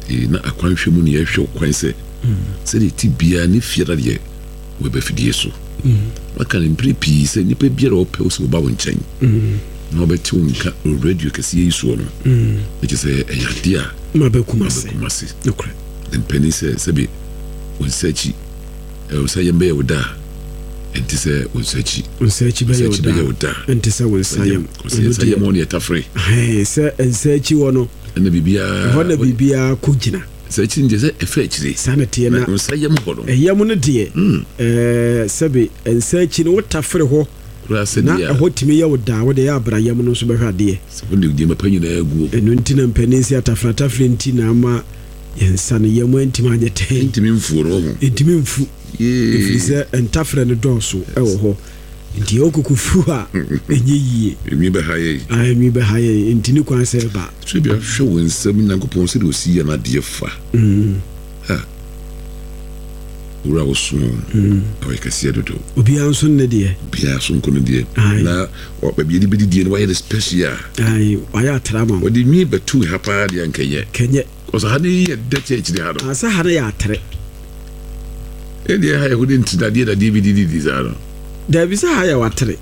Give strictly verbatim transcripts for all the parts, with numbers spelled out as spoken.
e na akwanhwe mu ne yɛhwɛ kwan sɛ sɛ de ti bia ne fiara de we be fidie so maka ne mpre pi sɛ nipa biara opɛ so ba wo nkyɛn na obɛti wo nka radio kɛse yi so no ɛkyɛ sɛ ɛyade a ma be kumase kumase nokre den peni sɛ sɛ bi wo nsachi e wo sɛ yɛmbe yɛ da enti sɛ wo nsachi wo nsachi be yɛ da enti sɛ wo nsayam wo nsayam on yɛ tafre he sɛ nsachi wo no na bibia ho na bibia ko gina nsachi nje sɛ efa akyire sanete na nsayam ho no ɛyam no de eh sɛbe nsachi no wo tafre ho na ɛhɔ timi yɛ wo da wo de yɛ abrayam no so bɛhwɛ ade sɛ wo de gye mapanyi na aguo ɛno nti na mpanisi atafra tafre nti na ama yɛnsa no yɛmu antimi anyɛ tɛn ntimi mfu no ho ntimi mfu ɛfiri sɛ ntafra no dɔɔso ɛwɔ hɔ nti yɛwɔkoko fu a ɛnyɛ yie ɛmi bɛha yɛ ɛmi bɛha yɛ nti ne kwan sɛ ba so bia hwɛ wo nsɛm nyankopɔn sɛ de osi yɛ no adeɛ fa ha wura wo so ɛwɔ kɛseɛ dodo obiara nso ne deɛ obiara so nko no deɛ na baabi yɛde bɛdi die no wayɛ no special ai wayɛ atra ma wɔde nwi bɛtu ha paa deɛ nkɛyɛ kɛnyɛ ɔsɛ ha ne yɛ dɛ kyɛkyiri ha no asɛ ha ne yɛ atre ɛdeɛ ha yɛhode ntidadeɛ dadeɛ bi didi saa no dabi sɛ ha yɛ watre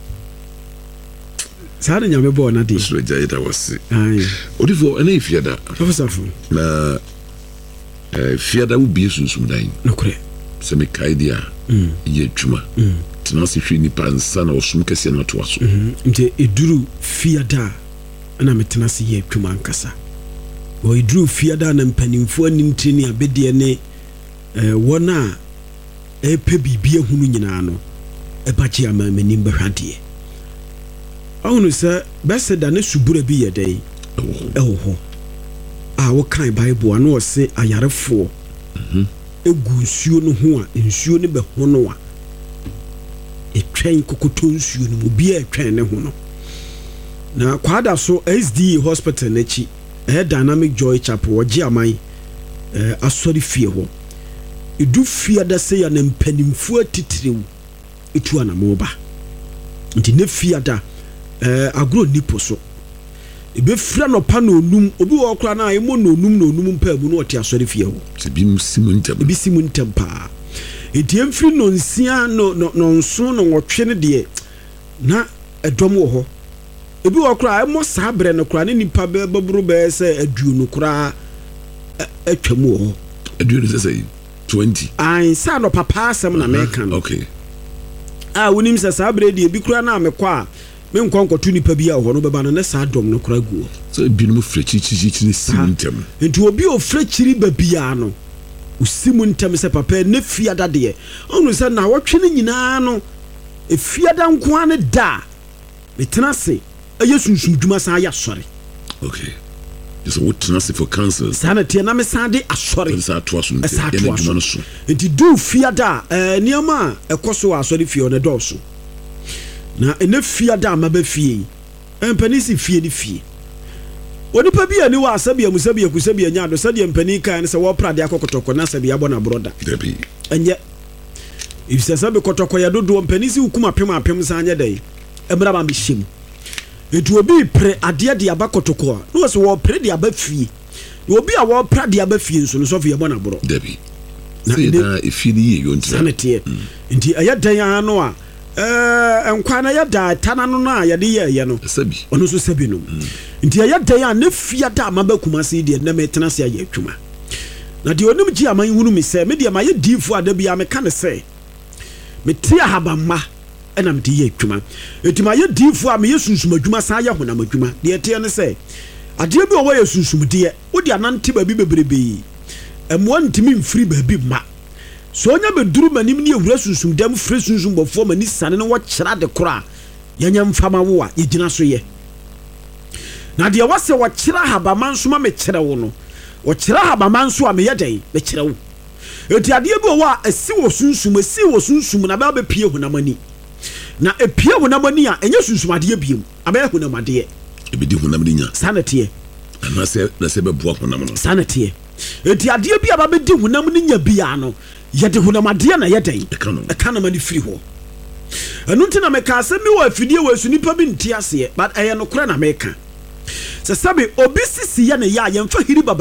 saa ne nyame bɔɔ no deɛ soro gya yɛda wase ai ɔdifo ɛna yɛ fiada ɔfosafo na fiada wo bie sunsum dan nokorɛ sɛ mekae deɛ a yɛ adwuma tena se hwɛ nipa nsa na ɔsom kɛseɛ no atoa so nti ɛduru fiada a ɛna metena se yɛ adwuma ankasa wɔ ɛduru fiada na mpanimfoɔ anim tiri ne abɛdeɛ ne wɔn a ɛpɛ biribi ahunu nyinaa no ɛbagye ama m'anim bɛhwɛ adeɛ ɔhunu sɛ bɛsɛ da ne subura bi yɛ dɛn ɛwɔ hɔ a wɔkan Bible ano ɔse ayarefoɔ egu nsuo no ho a nsuo no bɛhono a ɛtwɛn kokoto nsuo no mu bia ɛtwɛn ne ho no na kwada so S D A hospital n'akyi ɛyɛ Dynamic Joy Chapel wɔgye aman ɛɛ asɔre fie hɔ edu fie da sɛ ya na mpanimfoɔ atitiriw etu anamo ba nti ne fie da ɛɛ agro nipo so ebe fira no pa no onum obi wo kra na emo no onum no onum pa bu no ɔte asɔre fie hɔ sɛ bi simu ntam ebi simu ntam pa enti emfiri no nsia no no nso no wɔtwe ne de na ɛdɔm wɔ hɔ ebi wo kra emo saa brɛ no kra ne nipa bɛburu bɛ sɛ aduo no kra atwam wɔ hɔ aduo no sɛ twenty ai sa no papa asɛm na meka no okay ah wonim sɛ saa brɛ de ebi kra na mekɔ a me nkɔ nkɔto nipa bi a hɔ no bɛba no ne saa dɔm no kora guo so binom frɛkyikyikyi ne simu ntam nti obi o frɛkyiri ba bia no o simu ntam sɛ papa ne fiada deɛ ɔno sɛ na wɔtwe ne nyinaa no e fiada nko ane da metena se ɛyɛ sunsum dwuma san ya sɔre okay just what tenacity for council sana tie na me san de asɔre sa to aso nti ɛna dwuma no so nti du fiada eh niama ɛkɔso asɔre fie ɔne dɔɔso na ene fiada amaba fie empani si fie ni fie onipa bi ani wa asabi amusabi akusabi anya do sɛ de empani kan sɛ wɔ prade akɔkɔtɔkɔ na sɛ bi abɔ na broda dabi enye ifsɛ sɛ be kɔtɔkɔ ya dodo empani si hukuma apem apem sa anya dai emra ba mhyem etu obi pre ade de aba kɔtɔkɔ no sɛ wɔ pre de aba fie obi a wɔ pra de aba fie nso no sɔ fie bɔ na bro dabi na ina efie ni ye yontra sanete nti ɛyɛ dan ano a eh nkwa na yɛda tana no na yɛde yɛyɛ no sabi ɔno so sabi no nti yɛda ya ne fiada amaba kumase de na metena se ayɛ atwuma na de onim gi aman hunu mi sɛ me de ma yɛ difo ada bia me ka ne sɛ me tia habamma ɛna me de yɛ atwuma eti ma yɛ difo a me yɛ sunsum adwuma sa yɛ honam adwuma de ɛte ne sɛ adeɛ bi ɔwɔ yɛ sunsum deɛ wo de anante ba bi bebrebe ɛmoa ntimi mfiri ba bi ma so nya beduru manim ne ewura sunsum dam firi sunsum bɔfo mani sane ne wɔkyera de kora yanya mfama wo a yegyina so yɛ na de wɔse wɔkyera habama nso ma me kyerɛ wo no wɔkyera habama nso a me yɛ dɛn me kyerɛ wo eti adeɛ bi wɔ a asi wɔ sunsum asi wɔ sunsum na ba bepie honamani na epie honamani a enye sunsum adeɛ biem abɛyɛ honamadeɛ ebedi honamani nya sanete ana sɛ na sɛ bɛboa honam no sanete eti adeɛ bi aba bedi honam ni nya bia no yɛde honamadeɛ na yɛdɛn economy ni firi hɔ ɛno nti na meka sɛ mi wɔ afidie wɔ asu nipa bi nti aseɛ but ɛyɛ no kora na meka sɛ sabe obi sisi yɛ ne yɛ a yɛmfa hiri baba